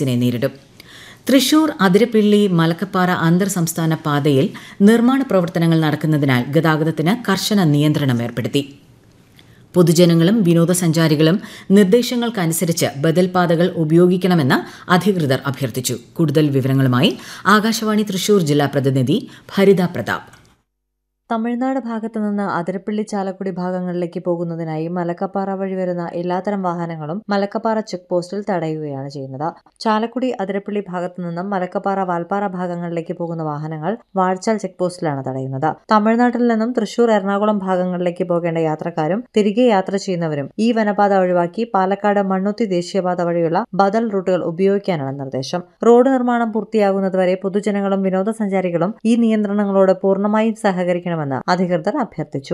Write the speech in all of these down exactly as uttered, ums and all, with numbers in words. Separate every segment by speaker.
Speaker 1: മാൽദീവ്സിനെ നേരിടും. തൃശൂർ അതിരപ്പിള്ളി മലക്കപ്പാറ അന്തർ സംസ്ഥാന പാതയിൽ നിർമ്മാണ പ്രവർത്തനങ്ങൾ നടക്കുന്നതിനാൽ ഗതാഗതത്തിന് കർശന നിയന്ത്രണം ഏർപ്പെടുത്തി. പൊതുജനങ്ങളും വിനോദസഞ്ചാരികളും നിർദ്ദേശങ്ങൾക്കനുസരിച്ച് ബദൽ പാതകൾ ഉപയോഗിക്കണമെന്ന് അധികൃതർ അഭ്യർത്ഥിച്ചു. കൂടുതൽ വിവരങ്ങളുമായി ആകാശവാണി തൃശൂർ ജില്ലാ പ്രതിനിധി ഭരിത പ്രതാപ്.
Speaker 2: തമിഴ്നാട് ഭാഗത്തു നിന്ന് അതിരപ്പള്ളി ചാലക്കുടി ഭാഗങ്ങളിലേക്ക് പോകുന്നതിനായി മലക്കപ്പാറ വഴി വരുന്ന എല്ലാത്തരം വാഹനങ്ങളും മലക്കപ്പാറ ചെക്ക് പോസ്റ്റിൽ തടയുകയാണ് ചെയ്യുന്നത്. ചാലക്കുടി അതിരപ്പള്ളി ഭാഗത്തു നിന്നും മലക്കപ്പാറ വാൽപ്പാറ ഭാഗങ്ങളിലേക്ക് പോകുന്ന വാഹനങ്ങൾ വാഴച്ചാൽ ചെക്ക് പോസ്റ്റിലാണ് തടയുന്നത്. തമിഴ്നാട്ടിൽ നിന്നും തൃശൂർ എറണാകുളം ഭാഗങ്ങളിലേക്ക് പോകേണ്ട യാത്രക്കാരും തിരികെ യാത്ര ചെയ്യുന്നവരും ഈ വനപാത ഒഴിവാക്കി പാലക്കാട് മണ്ണുത്തി ദേശീയപാത വഴിയുള്ള ബദൽ റൂട്ടുകൾ ഉപയോഗിക്കാനാണ് നിർദ്ദേശം. റോഡ് നിർമ്മാണം പൂർത്തിയാകുന്നതുവരെ പൊതുജനങ്ങളും വിനോദസഞ്ചാരികളും ഈ നിയന്ത്രണങ്ങളോട് പൂർണ്ണമായും സഹകരിക്കണം അധികൃതർ അഭ്യർത്ഥിച്ചു.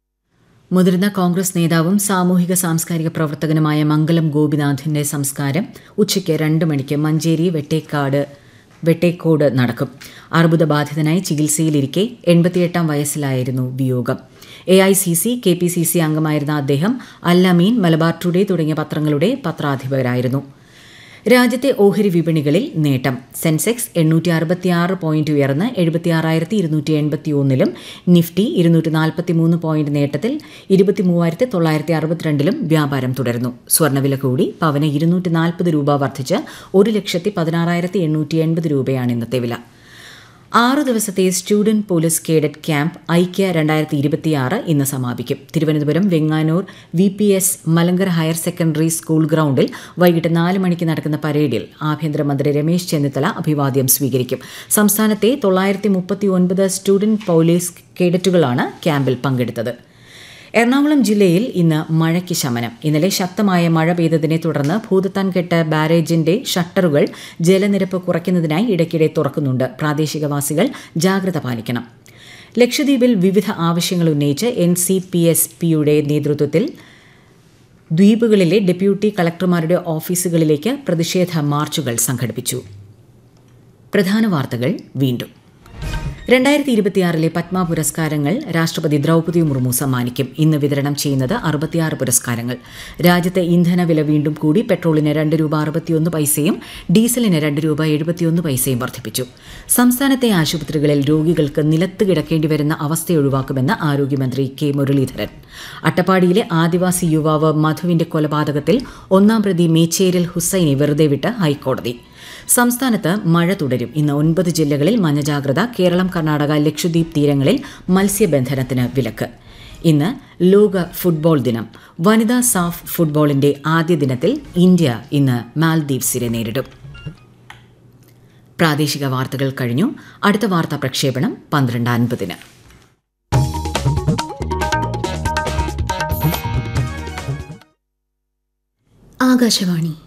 Speaker 1: മുതിർന്ന കോൺഗ്രസ് നേതാവും സാമൂഹിക സാംസ്കാരിക പ്രവർത്തകനുമായ മംഗലം ഗോപിനാഥിന്റെ സംസ്കാരം ഉച്ചയ്ക്ക് രണ്ട് മണിക്ക് മഞ്ചേരി വെട്ടേക്കാട് വെട്ടേക്കോട് നടക്കും. അർബുദബാധിതനായി ചികിത്സയിലിരിക്കെ എൺപത്തിയെട്ടാം വയസ്സിലായിരുന്നു വിയോഗം. A I C C K P C C അംഗമായിരുന്ന അദ്ദേഹം അല്ലമീൻ, മലബാർ ടുഡേ തുടങ്ങിയ പത്രങ്ങളുടെ പത്രാധിപരായിരുന്നു. രാജ്യത്തെ ഓഹരി വിപണികളിൽ നേട്ടം. സെൻസെക്സ് എണ്ണൂറ്റി അറുപത്തിയാറ് പോയിന്റ് ഉയർന്ന് എഴുപത്തിയാറായിരത്തി ഇരുന്നൂറ്റി എൺപത്തി ഒന്നിലും നിഫ്റ്റി ഇരുന്നൂറ്റി നാൽപ്പത്തി മൂന്ന് പോയിന്റ് നേട്ടത്തിൽ ഇരുപത്തി മൂവായിരത്തി തൊള്ളായിരത്തി അറുപത്തിരണ്ടിലും വ്യാപാരം തുടരുന്നു. സ്വർണ്ണവില കൂടി പവന് ഇരുന്നൂറ്റി നാൽപ്പത് രൂപ വർദ്ധിച്ച് ഒരു ലക്ഷത്തി പതിനാറായിരത്തി എണ്ണൂറ്റി എൺപത് രൂപയാണ് ഇന്നത്തെ വില. ആറു ദിവസത്തെ സ്റ്റുഡന്റ് പോലീസ് കേഡറ്റ് ക്യാമ്പ് ഐക്യ രണ്ടായിരത്തി ഇരുപത്തിയാറ് ഇന്ന് സമാപിക്കും. Thiruvananthapuram Venganoor V P S Malankara higher secondary school ഗ്രൌണ്ടിൽ വൈകിട്ട് നാല് മണിക്ക് നടക്കുന്ന പരേഡിൽ ആഭ്യന്തരമന്ത്രി രമേശ് ചെന്നിത്തല അഭിവാദ്യം സ്വീകരിക്കും. സംസ്ഥാനത്തെ തൊള്ളായിരത്തി മുപ്പത്തി ഒൻപത് സ്റ്റുഡന്റ് പോലീസ് കേഡറ്റുകളാണ് ക്യാമ്പിൽ പങ്കെടുത്തത്. എറണാകുളം ജില്ലയിൽ ഇന്ന് മഴയ്ക്ക് ശമനം. ഇന്നലെ ശക്തമായ മഴ പെയ്തതിനെ തുടർന്ന് ഭൂതത്താൻകെട്ട് ബാരേജിന്റെ ഷട്ടറുകൾ ജലനിരപ്പ് കുറയ്ക്കുന്നതിനായി ഇടയ്ക്കിടെ തുറക്കുന്നുണ്ട്. പ്രാദേശികവാസികൾ ജാഗ്രത പാലിക്കണം. ലക്ഷദ്വീപിൽ വിവിധ ആവശ്യങ്ങൾ ഉന്നയിച്ച് എൻ സി പി എസ് പിയുടെ നേതൃത്വത്തിൽ ദ്വീപുകളിലെ ഡെപ്യൂട്ടി കളക്ടർമാരുടെ ഓഫീസുകളിലേക്ക് പ്രതിഷേധ മാർച്ചുകൾ സംഘടിപ്പിച്ചു. പ്രധാന വാർത്തകൾ വീണ്ടും. രണ്ടായിരത്തി ഇരുപത്തിയാറിലെ പത്മ പുരസ്കാരങ്ങൾ രാഷ്ട്രപതി ദ്രൗപദി മുർമു സമ്മാനിക്കും. ഇന്ന് വിതരണം ചെയ്യുന്നത് അറുപത്തിയാറ് പുരസ്കാരങ്ങൾ. രാജ്യത്തെ ഇന്ധനവില വീണ്ടും കൂടി. പെട്രോളിന് രണ്ട് രൂപ അറുപത്തിയൊന്ന് പൈസയും ഡീസലിന് രണ്ട് രൂപ എഴുപത്തിയൊന്ന് പൈസയും വർദ്ധിപ്പിച്ചു. സംസ്ഥാനത്തെ ആശുപത്രികളിൽ രോഗികൾക്ക് നിലത്ത് കിടക്കേണ്ടി വരുന്ന അവസ്ഥ ഒഴിവാക്കുമെന്ന് ആരോഗ്യമന്ത്രി കെ മുരളീധരൻ. അട്ടപ്പാടിയിലെ ആദിവാസി യുവാവ് മധുവിന്റെ കൊലപാതകത്തിൽ ഒന്നാം പ്രതി മേച്ചേരിൽ ഹുസൈനെ വെറുതെ വിട്ട് ഹൈക്കോടതി. സംസ്ഥാനത്ത് മഴ തുടരും. ഇന്ന് ഒൻപത് ജില്ലകളിൽ മഞ്ഞജാഗ്രത. കേരളം, കർണാടക, ലക്ഷദ്വീപ് തീരങ്ങളിൽ മത്സ്യബന്ധനത്തിന് വിലക്ക്. ഇന്ന് ലോക ഫുട്ബോൾ ദിനം. വനിതാ സാഫ് ഫുട്ബോളിന്റെ ആദ്യ ദിനത്തിൽ ഇന്ത്യ ഇന്ന് മാൽദീവ്സിനെ നേരിടും. പ്രാദേശിക വാർത്തകൾ കഴിഞ്ഞു. അടുത്ത വാർത്താ പ്രക്ഷേപണം പന്ത്രണ്ട് അൻപതിന്.
Speaker 3: ആകാശവാണി